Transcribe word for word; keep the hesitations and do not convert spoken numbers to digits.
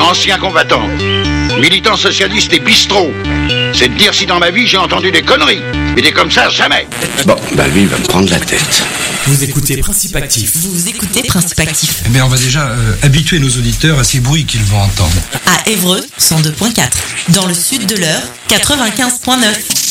ancien combattant, militant socialiste et bistrot. C'est de dire si dans ma vie j'ai entendu des conneries. Mais des comme ça, jamais. Bon, bah lui, il va me prendre la tête. Vous écoutez Principe Actif. Vous écoutez Principe Actif. Eh bien, on va déjà euh, habituer nos auditeurs à ces bruits qu'ils vont entendre. À Évreux, cent deux point quatre. Dans le sud de l'Eure, quatre-vingt-quinze point neuf.